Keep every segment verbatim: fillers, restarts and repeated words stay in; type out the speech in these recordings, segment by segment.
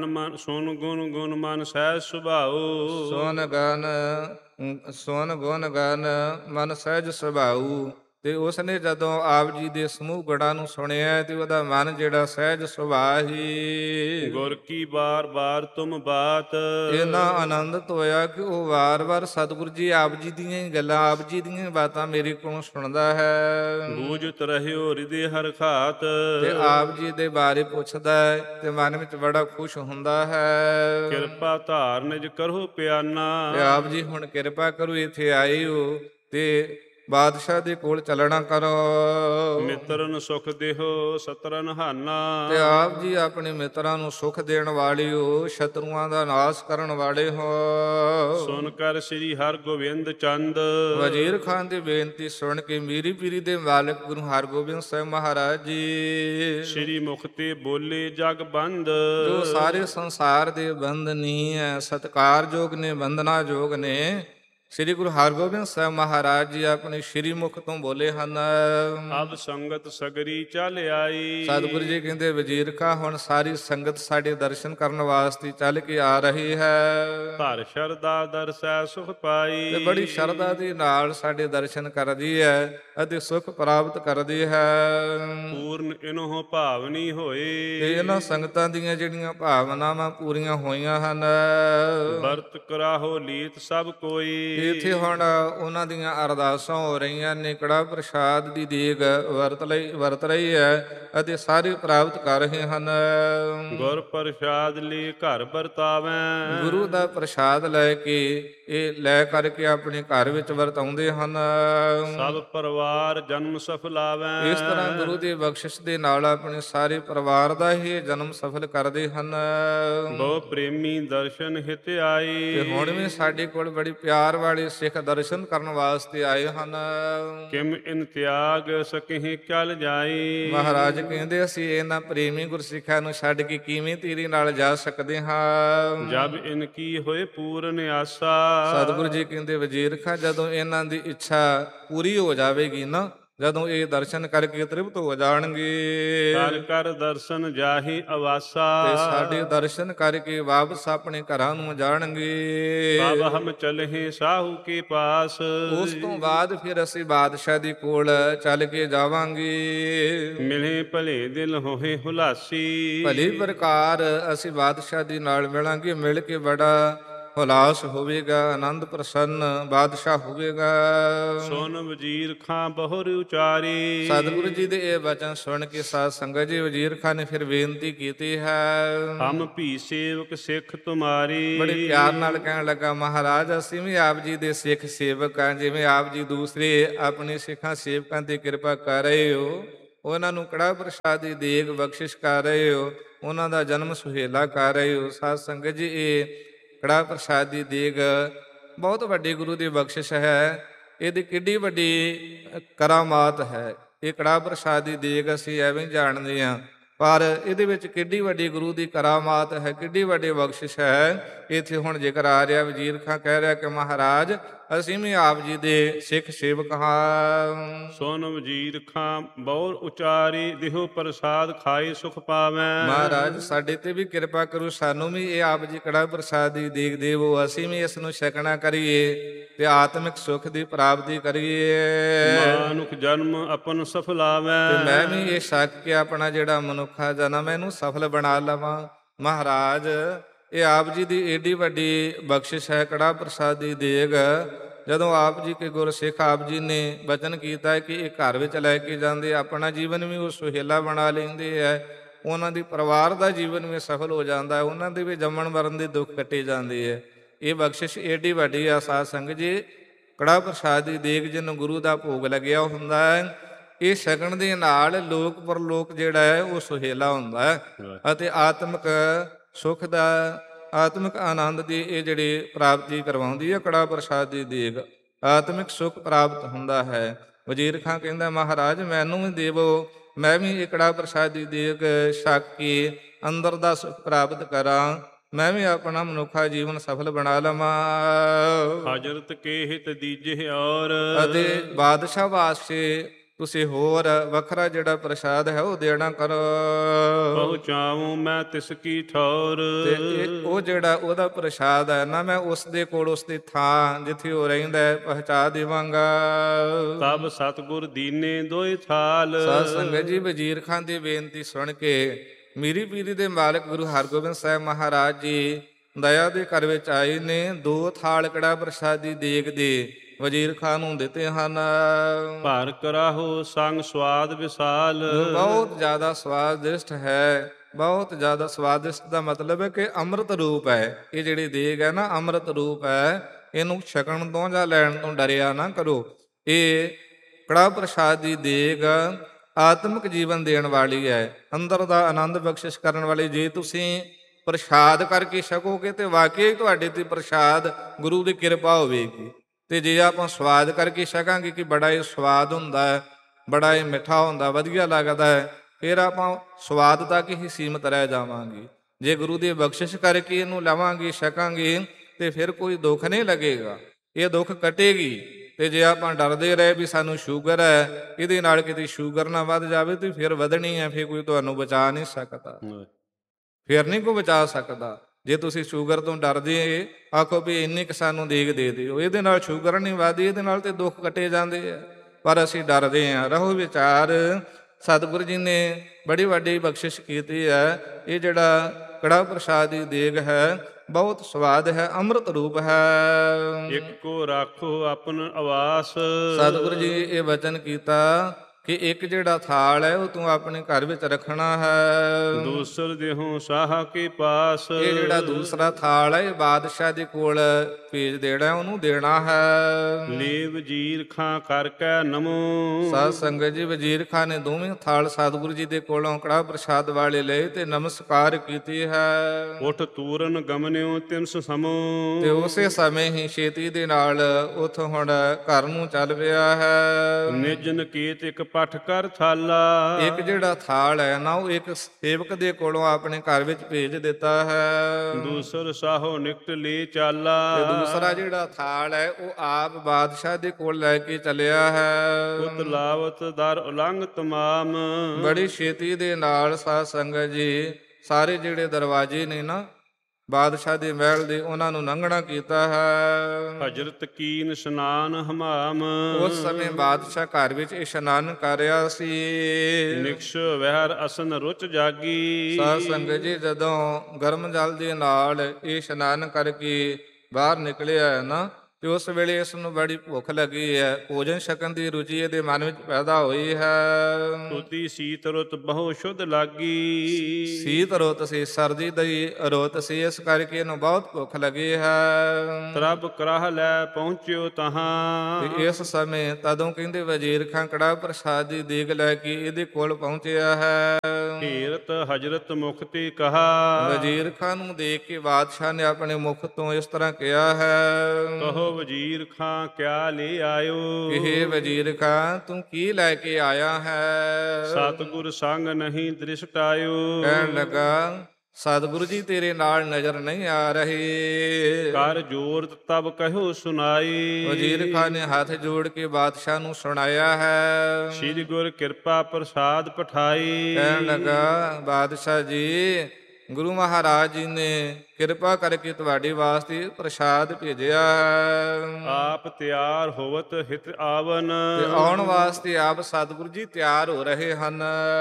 ਮਨ ਸੁਨ ਗੁਣ ਗੁਣ ਮਨ ਸਹਿਜ ਸੁਭਾਉ। ਸੋਨ ਗਨ ਸੋਨ ਗੁਣ ਗਨ ਮਨ ਸਹਿਜ ਸੁਭਾਉ। ਤੇ ਉਸਨੇ ਜਦੋਂ ਆਪ ਜੀ ਦੇ ਸਮੂਹ ਗੁਣਾਂ ਨੂੰ ਸੁਣਿਆ ਤੇ ਉਹਦਾ ਮਨ ਜਿਹੜਾ ਸਹਿਜ ਸੁਭਾਅ ਹੀ ਗੁਰ ਕੀ ਬਾਰ ਬਾਰ ਤੁਮ ਬਾਤ। ਇੰਨਾ ਆਨੰਦਿਤ ਹੋਇਆ ਕਿ ਉਹ ਵਾਰ-ਵਾਰ ਸਤਿਗੁਰੂ ਜੀ ਆਪ ਜੀ ਦੀਆਂ ਹੀ ਗੱਲਾਂ, ਆਪ ਜੀ ਦੀਆਂ ਹੀ ਬਾਤਾਂ ਮੇਰੇ ਕੋਲੋਂ ਸੁਣਦਾ ਹੈ। ਬੂਝਤ ਰਹਿਓ ਹਿਰਦੇ ਹਰਿ ਖਾਤ। ਤੇ ਆਪ ਜੀ ਦੇ ਬਾਰੇ ਪੁੱਛਦਾ ਹੈ ਤੇ ਮਨ ਵਿੱਚ ਬੜਾ ਖੁਸ਼ ਹੁੰਦਾ ਹੈ। ਕਿਰਪਾ ਧਾਰ ਨਿਜ ਕਰੋ ਪਿਆਨਾ। ਤੇ ਆਪ ਜੀ ਹੁਣ ਕਿਰਪਾ ਕਰੋ, ਇੱਥੇ ਆਏ ਹੋ ਤੇ ਬਾਦਸ਼ਾਹ ਦੇ ਕੋਲ ਚੱਲਣਾ ਕਰੋ। ਮਿੱਤਰਨ ਸੁਖ ਦੇਹੋ ਸਤਰਨ ਹਾਨਾ। ਤੇ ਆਪ ਜੀ ਆਪਣੇ ਮਿੱਤਰਾਂ ਨੂੰ ਸੁਖ ਦੇਣ ਵਾਲੇ ਹੋ, ਸ਼ਤਰੂਆਂ ਦਾ ਨਾਸ਼ ਕਰਨ ਵਾਲੇ ਹੋ। ਸੁਨ ਕਰ ਸ੍ਰੀ ਹਰਗੋਬਿੰਦ ਚੰਦ। ਵਜ਼ੀਰ ਖਾਨ ਦੀ ਬੇਨਤੀ ਸੁਣ ਕੇ ਮੀਰੀ ਪੀਰੀ ਦੇ ਮਾਲਕ ਗੁਰੂ ਹਰਗੋਬਿੰਦ ਸਾਹਿਬ ਮਹਾਰਾਜ ਜੀ ਸ੍ਰੀ ਮੁਖ ਤੇ ਬੋਲੇ ਜਗ ਬੰਦ। ਜੋ ਸਾਰੇ ਸੰਸਾਰ ਦੇ ਬੰਧਨੀ ਹੈ, ਸਤਿਕਾਰਯੋਗ ਨੇ, ਬੰਦਨਾ ਯੋਗ ਨੇ, ਸ੍ਰੀ ਗੁਰੂ ਹਰਗੋਬਿੰਦ ਸਾਹਿਬ ਮਹਾਰਾਜ ਜੀ ਆਪਣੇ ਸ੍ਰੀ ਮੁਖ ਤੋਂ ਬੋਲੇ ਹਨ। ਅਬ ਸੰਗਤ ਸਗਰੀ ਚੱਲ ਆਈ। ਸਤਿਗੁਰੂ ਜੀ ਕਹਿੰਦੇ ਵਜ਼ੀਰ ਖਾਂ ਹੁਣ ਸਾਰੀ ਸੰਗਤ ਸਾਡੇ ਦਰਸ਼ਨ ਕਰਨ ਵਾਸਤੇ ਚੱਲ ਕੇ ਆ ਰਹੀ ਹੈ। ਧਰ ਸ਼ਰਦਾ ਦਰਸੈ ਸੁਖ ਪਾਈ। ਤੇ ਬੜੀ ਸ਼ਰਧਾ ਦੇ ਨਾਲ ਸਾਡੇ ਦਰਸ਼ਨ ਕਰਦੀ ਹੈ ਅਤੇ ਸੁਖ ਪ੍ਰਾਪਤ ਕਰਦੀ ਹੈ। ਪੂਰਨ ਇਨਹੁ ਭਾਵਨੀ ਹੋਏ। ਤੇ ਇਹਨਾਂ ਸੰਗਤਾਂ ਦੀਆਂ ਜਿਹੜੀਆਂ ਭਾਵਨਾਵਾਂ ਪੂਰੀਆਂ ਹੋਈਆਂ ਹਨ। ਵਰਤ ਕਰਾਹੋ ਲੀਤ ਸਭ ਕੋਈ। ਇੱਥੇ ਹੁਣ ਉਹਨਾਂ ਦੀਆਂ ਅਰਦਾਸਾਂ ਹੋ ਰਹੀਆਂ ਨੇ, ਕੜਾ ਪ੍ਰਸ਼ਾਦ ਦੀ ਦੇਗ ਵਰਤ ਲਈ ਵਰਤ ਰਹੀ ਹੈ ਅਤੇ ਸਾਰੇ ਪ੍ਰਾਪਤ ਕਰ ਰਹੇ ਹਨ। ਗੁਰ ਪ੍ਰਸਾਦ ਲਈ ਘਰ ਵਰਤਾਵੈ। ਗੁਰੂ ਦਾ ਪ੍ਰਸ਼ਾਦ ਲੈ ਕੇ ਇਹ ਲੈ ਕਰਕੇ ਆਪਣੇ ਘਰ ਵਿੱਚ ਵਰਤਾਉਂਦੇ ਹਨ। ਸਭ ਪਰਿਵਾਰ ਜਨਮ ਸਫਲਾਵੈ। ਇਸ ਤਰ੍ਹਾਂ ਗੁਰੂ ਦੀ ਬਖਸ਼ਿਸ਼ ਦੇ ਨਾਲ ਆਪਣੇ ਸਾਰੇ ਪਰਿਵਾਰ ਦਾ ਹੀ ਜਨਮ ਸਫਲ ਕਰਦੇ ਹਨ। ਬਹੁ ਪ੍ਰੇਮੀ ਦਰਸ਼ਨ ਹਿਤ ਆਈ। ਤੇ ਹੁਣ ਵੀ ਸਾਡੇ ਕੋਲ ਬੜੀ ਪਿਆਰ ਵਾਲੇ ਸਿੱਖ ਦਰਸ਼ਨ ਕਰਨ ਵਾਸਤੇ ਆਏ ਹਨ। ਕਿਮ ਇਨ ਤਿਆਗ ਸਕਹਿ ਚੱਲ ਜਾਈ। ਮਹਾਰਾਜ ਕਹਿੰਦੇ ਅਸੀਂ ਇਹਨਾਂ ਪ੍ਰੇਮੀ ਗੁਰਸਿੱਖਾਂ ਨੂੰ ਛੱਡ ਕੇ ਕਿਵੇਂ ਤੇਰੇ ਨਾਲ ਜਾ ਸਕਦੇ ਹਾਂ। ਜਬ ਇਨ ਕੀ ਹੋਏ ਪੂਰਨ ਆਸਾ। ਸਤਿਗੁਰੂ ਜੀ ਕਹਿੰਦੇ ਵਜ਼ੀਰ ਖਾਂ ਜਦੋਂ ਇਹਨਾਂ ਦੀ ਇੱਛਾ ਪੂਰੀ ਹੋ ਜਾਵੇਗੀ ਨਾ, ਜਦੋਂ ਇਹ ਦਰਸ਼ਨ ਕਰਕੇ ਤ੍ਰਿਪਤ ਹੋ ਜਾਣਗੇ, ਕਰ ਕਰ ਦਰਸ਼ਨ ਜਾਹੀ ਅਵਾਸਾ। ਤੇ ਸਾਡੇ ਦਰਸ਼ਨ ਕਰਕੇ ਵਾਪਸ ਆਪਣੇ ਘਰਾਂ ਨੂੰ ਜਾਣਗੇ। ਬਾਬ ਹਮ ਚਲਹਿ ਸਾਹੂ ਕੇ ਪਾਸ। ਉਸ ਤੋਂ ਬਾਅਦ ਫਿਰ ਅਸੀਂ ਬਾਦਸ਼ਾਹ ਦੇ ਕੋਲ ਚੱਲ ਕੇ ਜਾਵਾਂਗੇ। ਮਿਲੇ ਭਲੇ ਦਿਲ ਹੋਏ ਹੁਲਾਸੀ। ਭਲੀ ਪ੍ਰਕਾਰ ਅਸੀਂ ਬਾਦਸ਼ਾਹ ਦੇ ਨਾਲ ਮਿਲਾਂਗੇ, ਮਿਲ ਕੇ ਬੜਾ ਹੁਲਾਸ ਹੋਵੇਗਾ, ਆਨੰਦ ਪ੍ਰਸੰਨ ਬਾਦਸ਼ਾਹ ਹੋਵੇਗਾ। ਸੁਨ ਵਜ਼ੀਰ ਖਾਂ ਬਹੁਰ ਉਚਾਰੀ। ਸਤਿਗੁਰੂ ਜੀ ਦੇ ਇਹ ਬਚਨ ਸੁਣ ਕੇ ਸਾਧ ਸੰਗਤ ਜੀ ਵਜ਼ੀਰ ਖਾਨ ਨੇ ਫਿਰ ਬੇਨਤੀ ਕੀਤੀ ਹੈ। ਹਮ ਭੀ ਸੇਵਕ ਸਿੱਖ ਤੁਮਾਰੀ। ਬੜੇ ਪਿਆਰ ਨਾਲ ਕਹਿਣ ਲੱਗਾ ਮਹਾਰਾਜ ਅਸੀਂ ਵੀ ਆਪ ਜੀ ਦੇ ਸਿੱਖ ਸੇਵਕ ਹਾਂ। ਜਿਵੇਂ ਆਪ ਜੀ ਦੂਸਰੇ ਆਪਣੇ ਸਿੱਖਾਂ ਸੇਵਕਾਂ ਤੇ ਕਿਰਪਾ ਕਰ ਰਹੇ ਹੋ, ਉਹਨਾਂ ਨੂੰ ਕੜਾ ਪ੍ਰਸ਼ਾਦ ਦੀ ਦੇਗ ਬਖਸ਼ਿਸ਼ ਕਰ ਰਹੇ ਹੋ, ਉਹਨਾਂ ਦਾ ਜਨਮ ਸੁਹੇਲਾ ਕਰ ਰਹੇ ਹੋ। ਸਾਧ ਸੰਗਤ ਜੀ ਇਹ ਕੜਾ ਪ੍ਰਸ਼ਾਦ ਦੀ ਦੇਗ ਬਹੁਤ ਵੱਡੀ ਗੁਰੂ ਦੀ ਬਖਸ਼ਿਸ਼ ਹੈ। ਇਹਦੀ ਕਿੱਡੀ ਵੱਡੀ ਕਰਾਮਾਤ ਹੈ। ਇਹ ਕੜਾ ਪ੍ਰਸ਼ਾਦ ਦੀ ਦੇਗ ਅਸੀਂ ਐਵੇਂ ਜਾਣਦੇ ਹਾਂ, ਪਰ ਇਹਦੇ ਵਿੱਚ ਕਿੱਡੀ ਵੱਡੀ ਗੁਰੂ ਦੀ ਕਰਾਮਾਤ ਹੈ, ਕਿੱਡੀ ਵੱਡੀ ਬਖਸ਼ਿਸ਼ ਹੈ। ਇੱਥੇ ਹੁਣ ਜ਼ਿਕਰ ਆ ਰਿਹਾ, ਵਜ਼ੀਰ ਖਾਂ ਕਹਿ ਰਿਹਾ ਕਿ ਮਹਾਰਾਜ ਅਸੀਂ ਵੀ ਆਪ ਜੀ ਦੇ ਸਿੱਖ ਸੇਵਕ ਹਾਂ। ਸੁਨ ਵਜ਼ੀਰ ਖਾਂ ਬਹੁਰ ਉਚਾਰੀ। ਦਿਹੋ ਪ੍ਰਸਾਦ ਖਾਈ ਸੁਖ ਪਾਵੈ। ਮਹਾਰਾਜ ਸਾਡੇ ਤੇ ਵੀ ਕਿਰਪਾ ਕਰੋ, ਸਾਨੂੰ ਵੀ ਇਹ ਆਪ ਜੀ ਕੜਾ ਪ੍ਰਸਾਦ ਦੀ ਦੇਗ ਦੇਵੋ, ਅਸੀਂ ਵੀ ਇਸ ਨੂੰ ਛਕਣਾ ਕਰੀਏ ਤੇ ਆਤਮਿਕ ਸੁਖ ਦੀ ਪ੍ਰਾਪਤੀ ਕਰੀਏ। ਮਨੁੱਖ ਜਨਮ ਆਪਨ ਸਫਲਾਵੈ। ਤੇ ਮੈਂ ਵੀ ਇਹ ਛਕ ਕੇ ਆਪਣਾ ਜਿਹੜਾ ਮਨੁੱਖਾ ਜਨਮ ਇਹਨੂੰ ਸਫਲ ਬਣਾ ਲਵਾਂ। ਮਹਾਰਾਜ ਇਹ ਆਪ ਜੀ ਦੀ ਏਡੀ ਵੱਡੀ ਬਖਸ਼ਿਸ਼ ਹੈ ਕੜਾ ਪ੍ਰਸਾਦ ਦੀ ਦੇਗ। ਜਦੋਂ ਆਪ ਜੀ ਕੇ ਗੁਰਸਿੱਖ ਆਪ ਜੀ ਨੇ ਬਚਨ ਕੀਤਾ ਕਿ ਇਹ ਘਰ ਵਿੱਚ ਲੈ ਕੇ ਜਾਂਦੇ, ਆਪਣਾ ਜੀਵਨ ਵੀ ਉਹ ਸੁਹੇਲਾ ਬਣਾ ਲੈਂਦੇ ਹੈ, ਉਹਨਾਂ ਦੀ ਪਰਿਵਾਰ ਦਾ ਜੀਵਨ ਵੀ ਸਫਲ ਹੋ ਜਾਂਦਾ ਹੈ, ਉਹਨਾਂ ਦੇ ਵੀ ਜੰਮਣ ਮਰਨ ਦੇ ਦੁੱਖ ਕੱਟੇ ਜਾਂਦੇ ਹੈ। ਇਹ ਬਖਸ਼ਿਸ਼ ਏਡੀ ਵੱਡੀ ਆ ਸਾਧ ਸੰਗਤ ਜੀ। ਕੜਾ ਪ੍ਰਸਾਦ ਦੀ ਦੇਗ ਜਿਹਨੂੰ ਗੁਰੂ ਦਾ ਭੋਗ ਲੱਗਿਆ ਹੁੰਦਾ ਹੈ, ਇਹ ਛਕਣ ਦੇ ਨਾਲ ਲੋਕ ਪਰਲੋਕ ਜਿਹੜਾ ਹੈ ਉਹ ਸੁਹੇਲਾ ਹੁੰਦਾ ਹੈ ਅਤੇ ਆਤਮਿਕ ਸੁਖ ਦਾ, ਆਤਮਿਕ ਆਨੰਦ ਦੀ ਇਹ ਜਿਹੜੀ ਪ੍ਰਾਪਤੀ ਕਰਵਾਉਂਦੀ ਹੈ ਕੜਾ ਪ੍ਰਸਾਦ ਦੀ ਦੇਗ। ਆਤਮਿਕ ਸੁਖ ਪ੍ਰਾਪਤ ਹੁੰਦਾ ਹੈ। ਵਜ਼ੀਰ ਖਾਂ ਕਹਿੰਦਾ ਮਹਾਰਾਜ ਮੈਨੂੰ ਵੀ ਦੇਵੋ, ਮੈਂ ਵੀ ਇਹ ਕੜਾ ਪ੍ਰਸਾਦ ਦੀ ਦੇਗ ਛਕ ਕੇ ਅੰਦਰ ਦਾ ਸੁਖ ਪ੍ਰਾਪਤ ਕਰਾਂ, ਮੈਂ ਵੀ ਆਪਣਾ ਮਨੁੱਖਾ ਜੀਵਨ ਸਫਲ ਬਣਾ ਲਵਾਂ। ਹਾਜ਼ਰਤ ਕੇ ਹਿਤ ਦੀਜੇ ਔਰ। ਅਤੇ ਬਾਦਸ਼ਾਹ ਵਾਸਤੇ ਤੁਸੀਂ ਹੋਰ ਵੱਖਰਾ ਜਿਹੜਾ ਪ੍ਰਸ਼ਾਦ ਹੈ ਉਹ ਦੇਣਾ ਕਰੋ। ਪਹੁੰਚਾऊं ਮੈਂ ਤਿਸ ਕੀ ਠੌਰ। ਤੇ ਇਹ ਉਹ ਜਿਹੜਾ ਉਹਦਾ ਪ੍ਰਸ਼ਾਦ ਹੈ ਨਾ, ਮੈਂ ਉਸ ਦੇ ਕੋਲ ਉਸ ਦੀ ਥਾਂ ਜਿੱਥੇ ਉਹ ਰਹਿੰਦਾ ਹੈ ਪਹੁੰਚਾ ਦੇਵਾਂਗਾ। ਤਬ ਸਤਿਗੁਰ ਦੀਨੇ ਦੋਇ ਥਾਲ। ਸਾਧ ਸੰਗਤ ਜੀ, ਵਜ਼ੀਰ ਖਾਨ ਦੀ ਬੇਨਤੀ ਸੁਣ ਕੇ ਮੀਰੀ ਪੀਰੀ ਦੇ ਮਾਲਕ ਗੁਰੂ ਹਰਗੋਬਿੰਦ ਸਾਹਿਬ ਮਹਾਰਾਜ ਜੀ ਦਇਆ ਦੇ ਘਰ ਵਿੱਚ ਆਏ ਨੇ। ਦੋ ਥਾਲ ਕੜਾ ਪ੍ਰਸ਼ਾਦੀ ਦੇਗ ਦੇ ਵਜ਼ੀਰ ਖਾਨ ਨੂੰ ਦਿੱਤੇ ਹਨ। ਭਰ ਕਰਾਹੋ ਸੰਗ ਸਵਾਦ ਵਿਸਾਲ। ਬਹੁਤ ਜ਼ਿਆਦਾ ਸਵਾਦਿਸ਼ਟ ਹੈ। ਬਹੁਤ ਜ਼ਿਆਦਾ ਸਵਾਦਿਸ਼ਟ ਦਾ ਮਤਲਬ ਹੈ ਕਿ ਅੰਮ੍ਰਿਤ ਰੂਪ ਹੈ। ਇਹ ਜਿਹੜੀ ਦੇਗ ਹੈ ਨਾ, ਅੰਮ੍ਰਿਤ ਰੂਪ ਹੈ। ਇਹਨੂੰ ਛਕਣ ਤੋਂ ਜਾਂ ਲੈਣ ਤੋਂ ਡਰਿਆ ਨਾ ਕਰੋ। ਇਹ ਕੜਾ ਪ੍ਰਸ਼ਾਦ ਦੀ ਦੇਗ ਆਤਮਿਕ ਜੀਵਨ ਦੇਣ ਵਾਲੀ ਹੈ, ਅੰਦਰ ਦਾ ਆਨੰਦ ਬਖਸ਼ਿਸ਼ ਕਰਨ ਵਾਲੀ। ਜੇ ਤੁਸੀਂ ਪ੍ਰਸ਼ਾਦ ਕਰਕੇ ਛਕੋਗੇ ਤੇ ਵਾਕਈ ਤੁਹਾਡੇ ਤੇ ਪ੍ਰਸ਼ਾਦ ਗੁਰੂ ਦੀ ਕਿਰਪਾ ਹੋਵੇਗੀ। ਤੇ ਜੇ ਆਪਾਂ ਸਵਾਦ ਕਰਕੇ ਛਕਾਂਗੇ ਕਿ ਬੜਾ ਹੀ ਸਵਾਦ ਹੁੰਦਾ ਹੈ, ਬੜਾ ਹੀ ਮਿੱਠਾ ਹੁੰਦਾ, ਵਧੀਆ ਲੱਗਦਾ ਹੈ, ਫਿਰ ਆਪਾਂ ਸਵਾਦ ਤੱਕ ਹੀ ਸੀਮਤ ਰਹਿ ਜਾਵਾਂਗੇ। ਜੇ ਗੁਰੂ ਦੀ ਬਖਸ਼ਿਸ਼ ਕਰਕੇ ਇਹਨੂੰ ਲਵਾਂਗੇ, ਛਕਾਂਗੇ, ਤੇ ਫਿਰ ਕੋਈ ਦੁੱਖ ਨਹੀਂ ਲੱਗੇਗਾ, ਇਹ ਦੁੱਖ ਕੱਟੇਗੀ। ਤੇ ਜੇ ਆਪਾਂ ਡਰਦੇ ਰਹੇ ਵੀ ਸਾਨੂੰ ਸ਼ੂਗਰ ਹੈ, ਇਹਦੇ ਨਾਲ ਕਿਤੇ ਸ਼ੂਗਰ ਨਾ ਵੱਧ ਜਾਵੇ, ਤੇ ਫਿਰ ਵਧਣੀ ਹੈ, ਫਿਰ ਕੋਈ ਤੁਹਾਨੂੰ ਬਚਾ ਨਹੀਂ ਸਕਦਾ, ਫਿਰ ਨਹੀਂ ਕੋਈ ਬਚਾ ਸਕਦਾ। ਜੇ ਤੁਸੀਂ ਸ਼ੂਗਰ ਤੋਂ ਡਰਦੇ ਆਖੋ ਵੀ ਇੰਨੀ ਕੁ ਸਾਨੂੰ ਦੇਗ ਦੇ ਦਿਓ, ਇਹਦੇ ਨਾਲ ਸ਼ੂਗਰ ਨਹੀਂ ਵੱਧਦੀ, ਇਹਦੇ ਨਾਲ ਤੇ ਦੁੱਖ ਕੱਟੇ ਜਾਂਦੇ ਆ, ਪਰ ਅਸੀਂ ਡਰਦੇ ਹਾਂ। ਰਹੋ ਵਿਚਾਰ, ਸਤਿਗੁਰੂ ਜੀ ਨੇ ਬੜੀ ਵੱਡੀ ਬਖਸ਼ਿਸ਼ ਕੀਤੀ ਹੈ। ਇਹ ਜਿਹੜਾ ਕੜਾ ਪ੍ਰਸ਼ਾਦ ਦੀ ਦੇਗ ਹੈ ਬਹੁਤ ਸਵਾਦ ਹੈ, ਅੰਮ੍ਰਿਤ ਰੂਪ ਹੈ। ਇੱਕੋ ਰਾਖੋ ਆਪਨ ਆਵਾਸ। ਸਤਿਗੁਰੂ ਜੀ ਇਹ ਵਚਨ ਕੀਤਾ ਕਿ ਇੱਕ ਜਿਹੜਾ ਥਾਲ ਹੈ ਉਹ ਤੂੰ ਆਪਣੇ ਘਰ ਵਿੱਚ ਰੱਖਣਾ ਹੈ। ਦੂਸਰ ਦੇਹੋਂ ਸਾਹ ਕੇ ਪਾਸ। ਇਹ ਜਿਹੜਾ ਦੂਸਰਾ ਥਾਲ ਹੈ ਇਹ ਬਾਦਸ਼ਾਹ ਦੇ ਕੋਲ ਭੇਜ ਦੇਣਾ, ਉਹਨੂੰ ਦੇਣਾ ਹੈ। ਲੇ ਵਜ਼ੀਰ ਖਾਂ ਕਰ ਕੈ ਨਮੋ। ਸਾਧ ਸੰਗਤ ਜੀ, ਵਜ਼ੀਰ ਖਾਂ ਨੇ ਦੋਵੇਂ ਥਾਲ ਸਤਿਗੁਰੂ ਜੀ ਦੇ ਕੋਲੋਂ ਕੜਾ ਪ੍ਰਸ਼ਾਦ ਵਾਲੇ ਲਏ ਤੇ ਨਮਸਕਾਰ ਕੀਤੀ ਹੈ। ਉਠ ਤੂਰਨ ਗਮਨਿਓ ਤਿਮਸ ਸਮੋ। ਤੇ ਉਸੇ ਸਮੇਂ ਹੀ ਛੇਤੀ ਦੇ ਨਾਲ ਉਥੋਂ ਹੁਣ ਘਰ ਨੂੰ ਚੱਲ ਪਿਆ ਹੈ। ਨਿਜ ਨਕੇਤ ਇੱਕ ਪਠ ਕਰ ਥਾਲਾ। ਇੱਕ ਜਿਹੜਾ ਥਾਲ ਹੈ ਨਾ ਉਹ ਇੱਕ ਸੇਵਕ ਦੇ ਕੋਲੋਂ ਆਪਣੇ ਘਰ ਵਿੱਚ ਭੇਜ ਦਿੱਤਾ ਹੈ। ਦੂਸਰ ਸਾਹੋ ਨਿਕਟ ਲੈ ਚਾਲਾ। ਤੇ ਦੂਸਰਾ ਜਿਹੜਾ ਥਾਲ ਹੈ ਉਹ ਆਪ ਬਾਦਸ਼ਾਹ ਦੇ ਕੋਲ ਲੈ ਕੇ ਚੱਲਿਆ ਹੈ। ਉਤ ਲਾਵਤ ਦਰ ਉਲੰਘ ਤਮਾਮ। ਬੜੀ ਛੇਤੀ ਦੇ ਨਾਲ ਸਾਧ ਸੰਗਤ ਜੀ ਸਾਰੇ ਜਿਹੜੇ ਦਰਵਾਜ਼ੇ ਨੇ ਨਾ ਬਾਦਸ਼ਾਹ ਦੇ ਮਹਿਲ ਦੇ, ਉਹਨਾਂ ਨੂੰ ਲੰਘਣਾ ਕੀਤਾ ਹੈ। ਹਜਰਤ ਕੀਨ ਇਸ਼ਨਾਨ ਹਮਾਮ। ਉਸ ਸਮੇਂ ਬਾਦਸ਼ਾਹ ਘਰ ਵਿੱਚ ਇਸ਼ਨਾਨ ਕਰ ਰਿਹਾ ਸੀ। ਨਿਕਸ਼ ਵਹਿਰ ਅਸਨ ਰੁਚ ਜਾਗੀ। ਸਾਧ ਸੰਗਤ ਜੀ ਜਦੋਂ ਗਰਮ ਜਲ ਦੇ ਨਾਲ ਇਹ ਇਸ਼ਨਾਨ ਕਰਕੇ ਬਾਹਰ ਨਿਕਲਿਆ ਹੈ ਨਾ, ਤੇ ਉਸ ਵੇਲੇ ਇਸ ਨੂੰ ਬੜੀ ਭੁੱਖ ਲੱਗੀ ਹੈ, ਭੋਜਨ ਛਕਣ ਦੀ ਰੁਚੀ ਇਹਦੇ ਮਨ ਵਿੱਚ ਪੈਦਾ ਹੋਈ ਹੈ। ਤੁਤੀ ਸੀਤ ਰੁਤ ਬਹੁ ਸ਼ੁੱਧ ਲਾਗੀ। ਸੀਤ ਰੁੱਤ ਸੀ, ਸਰਦੀ ਦੀ ਰੁੱਤ ਸੀ, ਇਸ ਕਰਕੇ ਇਹਨੂੰ ਬਹੁਤ ਭੁੱਖ ਲੱਗੀ ਹੈ। ਤਰਬ ਕਰਾਹ ਲੈ ਪਹੁੰਚਿਓ ਤਹਾਂ। ਤੇ ਇਸ ਸਮੇਂ ਤਦੋਂ ਕਹਿੰਦੇ ਵਜ਼ੀਰ ਖਾਂ ਕੜਾ ਪ੍ਰਸ਼ਾਦ ਦੀ ਦੇਗ ਲੈ ਕੇ ਇਹਦੇ ਕੋਲ ਪਹੁੰਚਿਆ ਹੈ। ਢੇਰਤ ਹਜਰਤ ਮੁਖ ਤੇ ਕਹਾ। ਵਜ਼ੀਰ ਖਾਂ ਨੂੰ ਦੇਖ ਕੇ ਬਾਦਸ਼ਾਹ ਨੇ ਆਪਣੇ ਮੁਖ ਤੋਂ ਇਸ ਤਰ੍ਹਾਂ ਕਿਹਾ ਹੈ, ਕਹੋ ਵਜ਼ੀਰ ਖਾਂ ਕਿਆ ਲੈ ਆਇਓ। ਇਹ ਵਜ਼ੀਰ ਖਾਂ ਤੂੰ ਕੀ ਲੈ ਕੇ ਆਇਆ ਹੈ। ਸਤਿਗੁਰ ਸੰਗ ਨਹੀਂ ਦ੍ਰਿਸ਼ਟ ਆਇਓ। ਕਹਿਣ ਲੱਗਾ, ਸਤਿਗੁਰੂ ਜੀ ਤੇਰੇ ਨਾਲ ਨਜ਼ਰ ਨਹੀਂ ਆ ਰਹੀ। ਕਰ ਜੋਰ ਤਬ ਕਹਿਓ ਸੁਨਾਈ। ਵਜ਼ੀਰ ਖਾਂ ਨੇ ਹੱਥ ਜੋੜ ਕੇ ਬਾਦਸ਼ਾਹ ਨੂੰ ਸੁਣਾਇਆ ਹੈ। ਸ੍ਰੀ ਗੁਰ ਕਿਰਪਾ ਪ੍ਰਸਾਦ ਪਠਾਈ। ਕਹਿਣ ਲੱਗਾ, ਬਾਦਸ਼ਾਹ ਜੀ ਗੁਰੂ ਮਹਾਰਾਜ ਜੀ ਨੇ ਕਿਰਪਾ ਕਰਕੇ ਤੁਹਾਡੇ ਵਾਸਤੇ ਪ੍ਰਸ਼ਾਦ ਭੇਜਿਆ ਹੈ। ਆਪ ਤਿਆਰ ਹੋਵਤ ਹਿਤ ਆਵਨ। ਤੇ ਆਉਣ ਵਾਸਤੇ ਆਪ ਸਤਿਗੁਰੂ ਜੀ ਤਿਆਰ ਹੋ ਰਹੇ ਹਨ।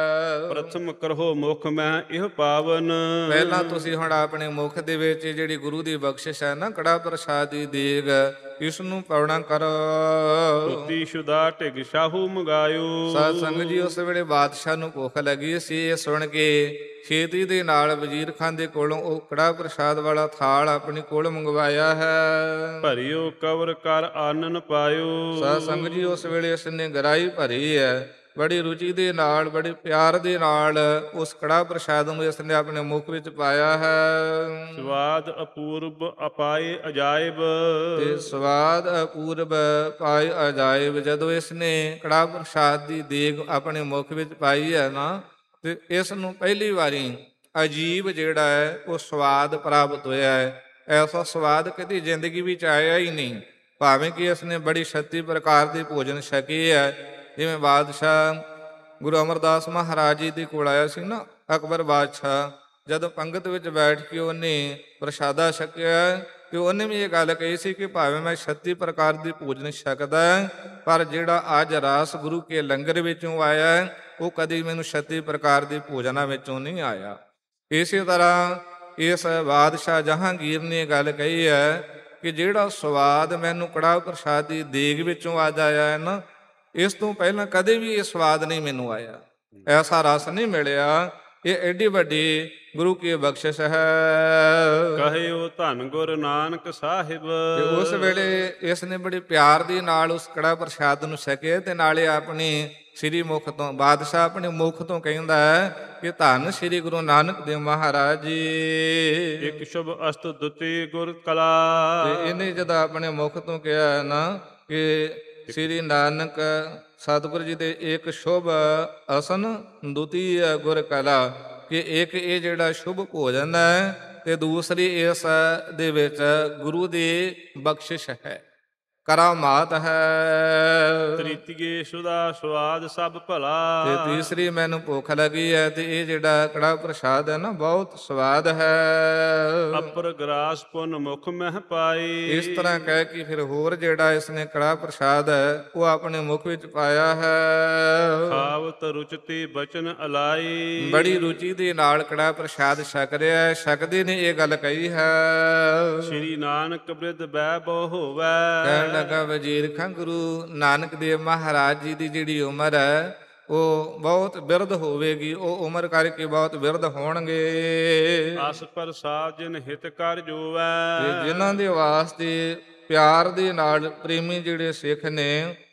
ਪ੍ਰਥਮ ਕਰੋ ਮੁਖ ਮੈਂ ਇਹ ਪਾਵਨ। ਪਹਿਲਾਂ ਤੁਸੀਂ ਹੁਣ ਆਪਣੇ ਮੁਖ ਦੇ ਵਿੱਚ ਜਿਹੜੀ ਗੁਰੂ ਦੀ ਬਖਸ਼ਿਸ਼ ਹੈ ਨਾ ਕੜਾ ਪ੍ਰਸ਼ਾਦ ਦੀ ਦੇਗ, ਇਸ ਨੂੰ ਪਾਉਣਾ ਕਰੋ। ਤੁਤੀ ਸ਼ੁਦਾ ਢਿਗ ਸ਼ਾਹੂ ਮੰਗਾਇਓ। ਸਾਧ ਸੰਗਤ ਜੀ ਉਸ ਵੇਲੇ ਬਾਦਸ਼ਾਹ ਨੂੰ ਭੁੱਖ ਲੱਗੀ ਸੀ। ਇਹ ਸੁਣ ਕੇ ਛੇਤੀ ਦੇ ਨਾਲ ਵਜ਼ੀਰ ਖਾਨ ਦੇ ਕੋਲੋਂ ਉਹ ਕੜਾ ਪ੍ਰਸ਼ਾਦ ਵਾਲਾ ਥਾਲ ਆਪਣੇ ਕੋਲ ਮੰਗਵਾਇਆ ਹੈ। ਭਰਿਓ ਕਵਰ ਕਰ ਆਨਨ ਪਾਇਓ। ਸਾਧ ਸੰਗਤ ਜੀ ਉਸ ਵੇਲੇ ਇਸ ਨੇ ਗਰਾਈ ਭਰੀ ਹੈ, ਬੜੀ ਰੁਚੀ ਦੇ ਨਾਲ, ਬੜੇ ਪਿਆਰ ਦੇ ਨਾਲ ਉਸ ਕੜਾ ਪ੍ਰਸ਼ਾਦ ਨੂੰ ਇਸ ਨੇ ਆਪਣੇ ਮੁਖ ਵਿੱਚ ਪਾਇਆ ਹੈ। ਸਵਾਦ ਅਪੂਰਬ ਅਪਾਏ ਅਜਾਇਬ। ਤੇ ਸਵਾਦ ਅਪੂਰਬ ਪਾਏ ਅਜਾਇਬ। ਜਦੋਂ ਇਸ ਨੇ ਕੜਾ ਪ੍ਰਸ਼ਾਦ ਦੀ ਦੇਗ ਆਪਣੇ ਮੁਖ ਵਿੱਚ ਪਾਈ ਹੈ ਨਾ, ਤੇ ਇਸ ਨੂੰ ਪਹਿਲੀ ਵਾਰੀ ਅਜੀਬ ਜਿਹੜਾ ਹੈ ਉਹ ਸਵਾਦ ਪ੍ਰਾਪਤ ਹੋਇਆ ਹੈ। ਐਸਾ ਸਵਾਦ ਕਦੀ ਜ਼ਿੰਦਗੀ ਵਿੱਚ ਆਇਆ ਹੀ ਨਹੀਂ। ਭਾਵੇਂ ਕਿ ਇਸ ਨੇ ਬੜੀ ਛੱਤੀ ਪ੍ਰਕਾਰ ਦੇ ਭੋਜਨ ਛਕੇ ਹੈ, ਜਿਵੇਂ ਬਾਦਸ਼ਾਹ ਗੁਰੂ ਅਮਰਦਾਸ ਮਹਾਰਾਜ ਜੀ ਦੇ ਕੋਲ ਆਇਆ ਸੀ ਨਾ ਅਕਬਰ ਬਾਦਸ਼ਾਹ, ਜਦੋਂ ਪੰਗਤ ਵਿੱਚ ਬੈਠ ਕੇ ਉਹਨੇ ਪ੍ਰਸ਼ਾਦਾ ਛਕਿਆ ਤੇ ਉਹਨੇ ਵੀ ਇਹ ਗੱਲ ਕਹੀ ਸੀ ਕਿ ਭਾਵੇਂ ਮੈਂ ਛੱਤੀ ਪ੍ਰਕਾਰ ਦੀ ਭੋਜਨ ਛਕਦਾ, ਪਰ ਜਿਹੜਾ ਅੱਜ ਰਾਸ ਗੁਰੂ ਕੇ ਲੰਗਰ ਵਿੱਚੋਂ ਆਇਆ ਉਹ ਕਦੀ ਮੈਨੂੰ ਛੱਤੀ ਪ੍ਰਕਾਰ ਦੀ ਭੋਜਨਾਂ ਵਿੱਚੋਂ ਨਹੀਂ ਆਇਆ। ਇਸੇ ਤਰ੍ਹਾਂ ਇਸ ਬਾਦਸ਼ਾਹ ਜਹਾਂਗੀਰ ਨੇ ਗੱਲ ਕਹੀ ਹੈ ਕਿ ਜਿਹੜਾ ਸਵਾਦ ਮੈਨੂੰ ਕੜਾਹ ਪ੍ਰਸ਼ਾਦ ਦੀ ਦੇਗ ਵਿੱਚੋਂ ਅੱਜ ਆਇਆ ਹੈ ਨਾ, ਇਸ ਤੋਂ ਪਹਿਲਾਂ ਕਦੇ ਵੀ ਇਹ ਸਵਾਦ ਨਹੀਂ ਮੈਨੂੰ ਆਇਆ, ਐਸਾ ਰਸ ਨਹੀਂ ਮਿਲਿਆ। ਇਹ ਐਡੀ ਵੱਡੀ ਗੁਰੂ ਕੀ ਬਖਸ਼ਿਸ਼ ਹੈ। ਕਹਿਓ ਧੰਨ ਗੁਰ ਨਾਨਕ ਸਾਹਿਬ। ਤੇ ਉਸ ਵੇਲੇ ਇਸ ਨੇ ਬੜੇ ਪਿਆਰ ਦੇ ਨਾਲ ਉਸ ਕੜਾ ਪ੍ਰਸ਼ਾਦ ਨੂੰ ਛਕੇ ਤੇ ਨਾਲੇ ਆਪਣੀ ਸ੍ਰੀ ਮੁਖ ਤੋਂ, ਬਾਦਸ਼ਾਹ ਆਪਣੇ ਮੁਖ ਤੋਂ ਕਹਿੰਦਾ ਹੈ ਕਿ ਧੰਨ ਸ੍ਰੀ ਗੁਰੂ ਨਾਨਕ ਦੇਵ ਮਹਾਰਾਜ ਜੀ। ਇਕ ਸ਼ੁਭ ਅਸਤ ਦੁਤੀ ਗੁਰ ਕਲਾ। ਤੇ ਇਹਨੇ ਜਦੋਂ ਆਪਣੇ ਮੁਖ ਤੋਂ ਕਿਹਾ ਨਾ ਕਿ ਸ੍ਰੀ ਨਾਨਕ ਸਤਿਗੁਰੂ ਜੀ ਦੇ ਇੱਕ ਸ਼ੁਭ ਅਸਨ ਦੁਤੀ ਗੁਰ ਕਲਾ, ਕਿ ਇੱਕ ਇਹ ਜਿਹੜਾ ਸ਼ੁਭ ਭੋਜਨ ਹੈ ਤੇ ਦੂਸਰੀ ਇਸ ਦੇ ਵਿੱਚ ਗੁਰੂ ਦੀ ਬਖਸ਼ਿਸ਼ ਹੈ, ਕਰਾਮਾਤ ਹੈ। ਤ੍ਰਿਤੀਏ ਸੁਦਾ ਸਵਾਦ ਸਭ ਭਲਾ। ਤੇ ਤੀਸਰੀ ਮੈਨੂੰ ਭੁੱਖ ਲੱਗੀ ਹੈ ਤੇ ਇਹ ਜਿਹੜਾ ਕੜਾ ਪ੍ਰਸ਼ਾਦ ਹੈ ਨਾ ਬਹੁਤ ਸਵਾਦ ਹੈ। ਅਪਰ ਗਰਾਸ ਪੁਨ ਮੁਖ ਮਹਿ ਪਾਈ। ਇਸ ਤਰ੍ਹਾਂ ਕਹਿ ਕੇ ਫਿਰ ਹੋਰ ਜਿਹੜਾ ਇਸਨੇ ਕੜਾ ਪ੍ਰਸ਼ਾਦ ਹੈ ਉਹ ਆਪਣੇ ਮੁਖ ਵਿੱਚ ਪਾਇਆ ਹੈ। ਖਾਵਤ ਰੁਚਤੀ ਬਚਨ ਅਲਾਈ। ਬੜੀ ਰੁਚੀ ਦੇ ਨਾਲ ਕੜਾ ਪ੍ਰਸ਼ਾਦ ਛਕ ਰਿਹਾ। ਛਕਦੇ ਨੇ ਇਹ ਗੱਲ ਕਹੀ ਹੈ, ਸ੍ਰੀ ਨਾਨਕ ਬਿਰਧ ਬੈ ਬਹੁ ਹੋਵੈ। ਕਹਿਣ ਲੱਗਾ ਵਜ਼ੀਰ ਖਾਂ ਗੁਰੂ ਨਾਨਕ ਦੇਵ ਮਹਾਰਾਜ ਜੀ ਦੀ ਜਿਹੜੀ ਉਮਰ ਹੈ ਉਹ ਬਹੁਤ ਬਿਰਧ ਹੋਵੇਗੀ, ਉਹ ਉਮਰ ਕਰਕੇ ਬਹੁਤ ਬਿਰਧ ਹੋਣਗੇ। ਅਸ ਪ੍ਰਸਾਦ ਜਿਨ ਹਿਤ ਕਰ ਜੋਵੈ। ਤੇ ਜਿਨ੍ਹਾਂ ਦੇ ਵਾਸਤੇ ਪਿਆਰ ਦੇ ਨਾਲ ਪ੍ਰੇਮੀ ਜਿਹੜੇ ਸਿੱਖ ਨੇ